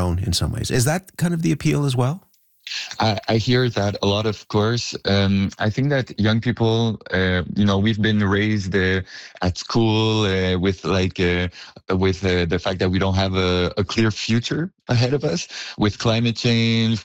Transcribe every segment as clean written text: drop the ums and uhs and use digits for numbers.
unknown in some ways. Is that kind of the appeal as well? I hear that a lot, of course. I think that young people, we've been raised at school with the fact that we don't have a clear future ahead of us with climate change,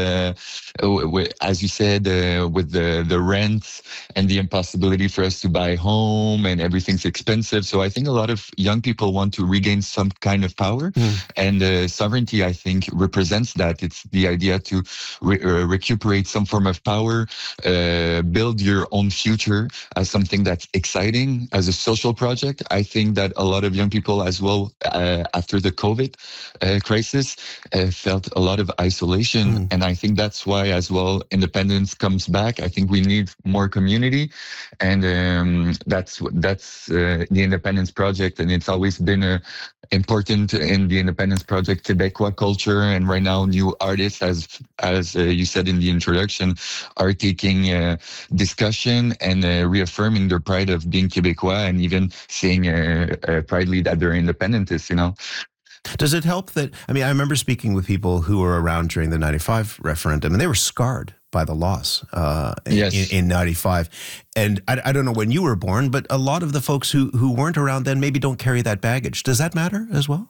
as you said, with the rent and the impossibility for us to buy a home and everything's expensive. So I think a lot of young people want to regain some kind of power, and sovereignty, I think, represents that. It's the idea to recuperate some form of power, build your own future as something that's exciting, as a social project. I think that a lot of young people as well, after the COVID crisis, felt a lot of isolation. And I think that's why as well independence comes back. I think we need more community, and that's the Independence Project, and it's always been important in the Independence Project Québécois culture. And right now, new artists, as you said in the introduction, are taking discussion and reaffirming their pride of being Québécois, and even saying proudly that they're independentists, Does it help that, I remember speaking with people who were around during the 95 referendum, and they were scarred by the loss in 95. And I don't know when you were born, but a lot of the folks who weren't around then maybe don't carry that baggage. Does that matter as well?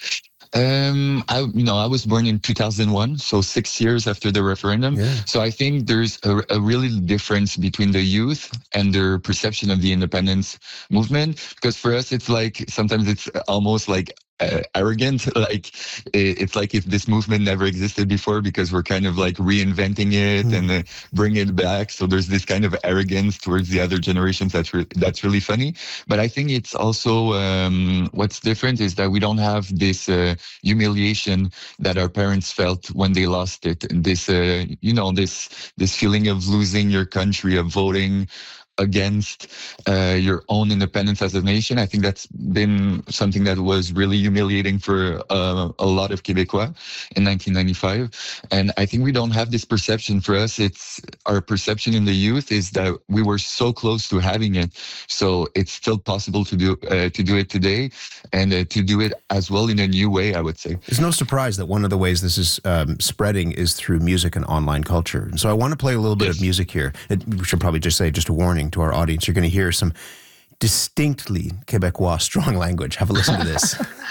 I was born in 2001, so 6 years after the referendum. Yeah. So I think there's a really difference between the youth and their perception of the independence movement. Because for us, it's like, sometimes it's almost like arrogant. Like, it's like if this movement never existed before, because we're kind of like reinventing it and bringing it back. So there's this kind of arrogance towards the other generations that's really funny. But I think it's also what's different is that we don't have this humiliation that our parents felt when they lost it. And this feeling of losing your country, of voting against your own independence as a nation. I think that's been something that was really humiliating for a lot of Québécois in 1995. And I think we don't have this perception. For us, it's our perception in the youth is that we were so close to having it. So it's still possible to do it today, and to do it as well in a new way, I would say. It's no surprise that one of the ways this is spreading is through music and online culture. And so I want to play a little bit of music here. We should probably just say, just a warning to our audience, you're going to hear some distinctly Québécois strong language. Have a listen to this.